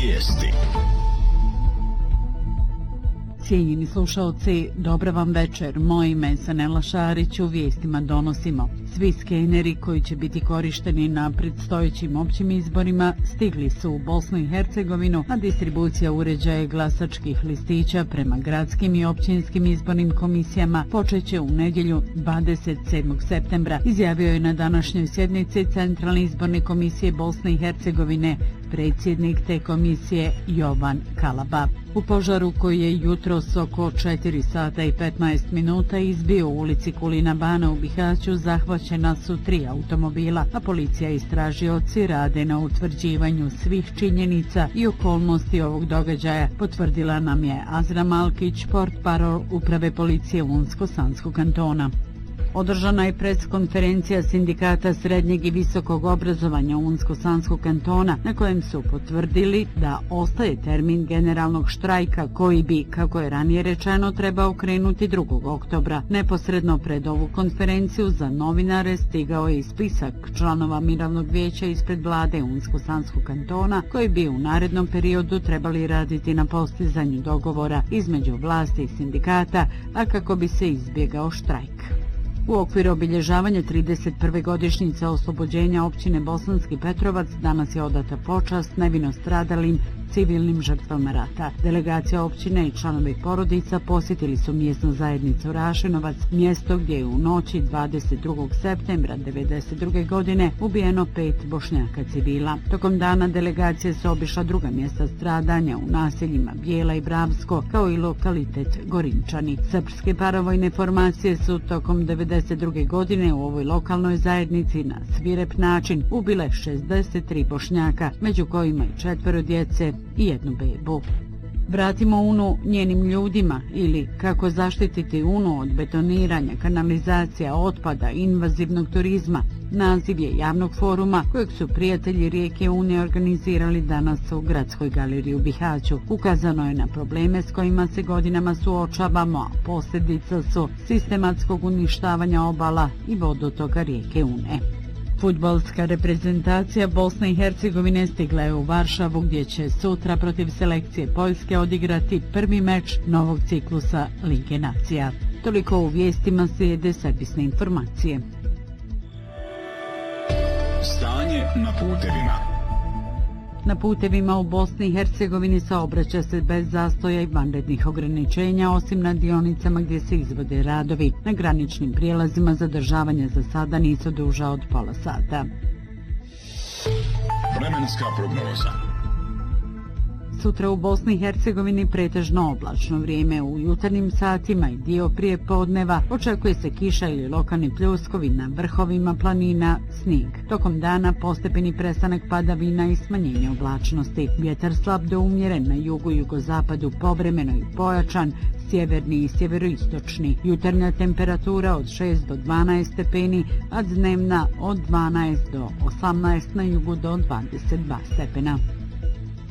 Vijesti. Cijenjeni slušalci, dobra vam večer. Moje ime je Sanela Šarić, u vijestima donosimo. Svi skeneri koji će biti korišteni na predstojećim općim izborima stigli su u Bosnu i Hercegovinu, a distribucija uređaja glasačkih listića prema gradskim i općinskim izbornim komisijama počeće u nedjelju 27. septembra, izjavio je na današnjoj sjednici Centralne izborne komisije Bosne i Hercegovine predsjednik te komisije Jovan Kalaba. U požaru koji je jutros oko 4 sata i 15 minuta izbio u ulici Kulina Bana u Bihaću zahvaćena su 3 automobila, a policija i istražioci rade na utvrđivanju svih činjenica i okolnosti ovog događaja, potvrdila nam je Azra Malkić, portparol uprave policije Unsko-Sanskog kantona. Održana je preskonferencija sindikata srednjeg i visokog obrazovanja Unsko-Sanskog kantona, na kojem su potvrdili da ostaje termin generalnog štrajka koji bi, kako je ranije rečeno, trebao krenuti 2. oktobra. Neposredno pred ovu konferenciju za novinare stigao je i spisak članova mirovnog vijeća ispred vlade Unsko-Sanskog kantona, koji bi u narednom periodu trebali raditi na postizanju dogovora između vlasti i sindikata, a kako bi se izbjegao štrajk. U okviru obilježavanja 31. godišnjice oslobođenja općine Bosanski Petrovac danas je odata počast nevino stradalim civilnim žrtvama rata. Delegacija općine i članovi porodica posjetili su mjesnu zajednicu Rašenovac, mjesto gdje je u noći 22. septembra 1992. godine ubijeno 5 Bošnjaka civila. Tokom dana delegacije su obišla druga mjesta stradanja u naseljima Bijela i Bravsko, kao i lokalitet Gorinčani. Srpske paravojne formacije su tokom 1992. godine u ovoj lokalnoj zajednici na svirep način ubile 63 Bošnjaka, među kojima i 4 djece i 1 bebu. Vratimo Unu njenim ljudima ili kako zaštititi Unu od betoniranja, kanalizacija, otpada, invazivnog turizma. Naziv je javnog foruma kojeg su prijatelji rijeke Une organizirali danas u Gradskoj galeriji u Bihaću. Ukazano je na probleme s kojima se godinama suočavamo, a posljedica su sistematskog uništavanja obala i vodotoka rijeke Une. Fudbalska reprezentacija Bosne i Hercegovine stigla je u Varšavu, gdje će sutra protiv selekcije Poljske odigrati prvi meč novog ciklusa Lige nacija. Toliko u vijestima, slijede servisne informacije. Stanje na putevima. Na putevima u Bosni i Hercegovini saobraća se bez zastoja i vanrednih ograničenja, osim na dionicama gdje se izvode radovi. Na graničnim prijelazima zadržavanja za sada nisu duža od pola sata. Vremenska prognoza. Sutra u Bosni i Hercegovini pretežno oblačno vrijeme, u jutarnjim satima i dio prije podneva očekuje se kiša ili lokalni pljuskovi, na vrhovima planina snijeg. Tokom dana postepeni prestanak padavina i smanjenje oblačnosti. Vjetar slab do umjeren, na jugu i jugozapadu povremeno i pojačan, sjeverni i sjeveroistočni. Jutarnja temperatura od 6 do 12 stepeni, a dnevna od 12 do 18, na jugu do 22 stepena.